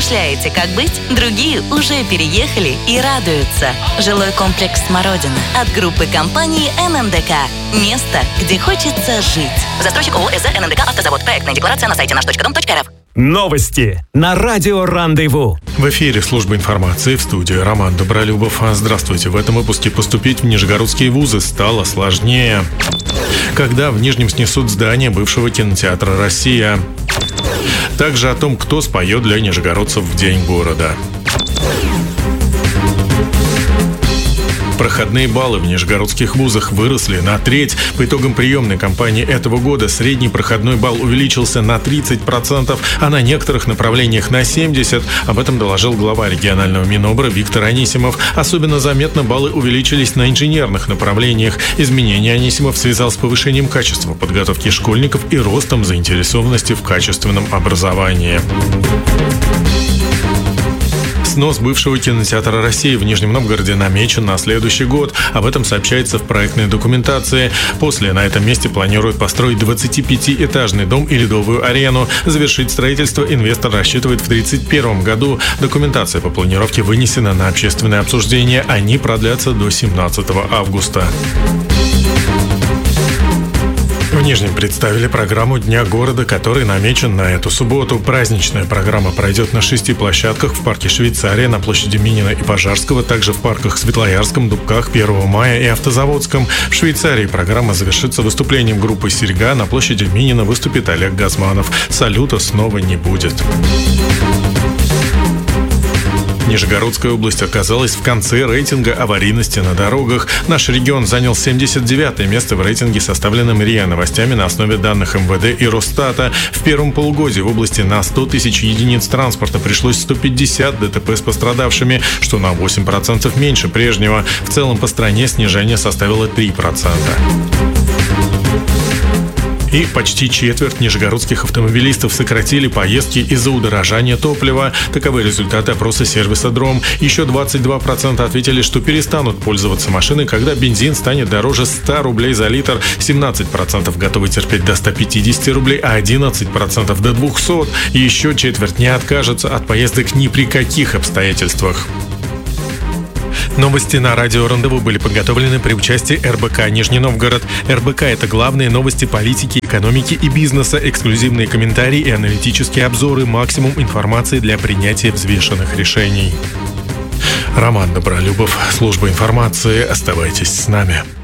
Размышляете, как быть? Другие уже переехали и радуются. Жилой комплекс «Смородина» от группы компании ННДК. Место, где хочется жить. Застройщик ООО «СЗ ННДК Автозавод». Проектная декларация на сайте наш.дом.рф. Новости на радио «Рандеву». В эфире служба информации, в студии Роман Добролюбов. Здравствуйте. В этом выпуске поступить в нижегородские вузы стало сложнее. Когда в Нижнем снесут здание бывшего кинотеатра «Россия». Также о том, кто споет для нижегородцев в День города. Проходные баллы в нижегородских вузах выросли на треть. По итогам приемной кампании этого года средний проходной балл увеличился на 30%, а на некоторых направлениях на 70%. Об этом доложил глава регионального Минобра Виктор Анисимов. Особенно заметно баллы увеличились на инженерных направлениях. Изменение Анисимов связал с повышением качества подготовки школьников и ростом заинтересованности в качественном образовании. Снос бывшего кинотеатра «Россия» в Нижнем Новгороде намечен на следующий год. Об этом сообщается в проектной документации. После на этом месте планируют построить 25-этажный дом и ледовую арену. Завершить строительство инвестор рассчитывает в 2031 году. Документация по планировке вынесена на общественное обсуждение. Они продлятся до 17 августа. В Нижнем представили программу Дня города, который намечен на эту субботу. Праздничная программа пройдет на 6 площадках: в парке Швейцария, на площади Минина и Пожарского, также в парках Светлоярском, Дубках, 1 мая и Автозаводском. В Швейцарии программа завершится выступлением группы «Серьга». На площади Минина выступит Олег Газманов. Салюта снова не будет. Нижегородская область оказалась в конце рейтинга аварийности на дорогах. Наш регион занял 79-е место в рейтинге, составленном РИА Новостями на основе данных МВД и Росстата. В первом полугодии в области на 100 тысяч единиц транспорта пришлось 150 ДТП с пострадавшими, что на 8% меньше прежнего. В целом по стране снижение составило 3%. И почти четверть нижегородских автомобилистов сократили поездки из-за удорожания топлива. Таковы результаты опроса сервиса «Дром». Еще 22% ответили, что перестанут пользоваться машиной, когда бензин станет дороже 100 рублей за литр. 17% готовы терпеть до 150 рублей, а 11% до 200. И еще четверть не откажется от поездок ни при каких обстоятельствах. Новости на радио «Рандеву» были подготовлены при участии РБК «Нижний Новгород». РБК – это главные новости политики, экономики и бизнеса, эксклюзивные комментарии и аналитические обзоры, максимум информации для принятия взвешенных решений. Роман Добролюбов, служба информации. Оставайтесь с нами.